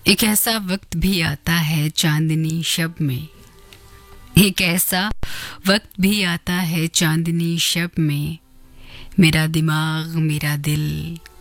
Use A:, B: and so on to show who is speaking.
A: एक ऐसा वक्त भी आता है चांदनी शब में, एक ऐसा वक्त भी आता है चांदनी शब में, मेरा दिमाग मेरा दिल